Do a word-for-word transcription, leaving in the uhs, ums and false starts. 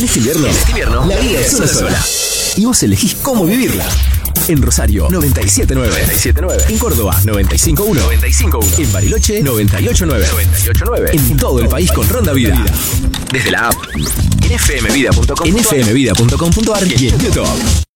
En este invierno, En este invierno, la vida es una sola. Y vos elegís cómo vivirla. En Rosario, noventa y siete punto nueve. noventa y siete punto nueve. En Córdoba, noventa y cinco punto uno. noventa y cinco punto uno. En Bariloche, noventa y ocho punto nueve. noventa y ocho punto nueve. En todo el país con Ronda Vida. Desde la app. En f m vida punto com. En f m vida punto com punto a r y en YouTube.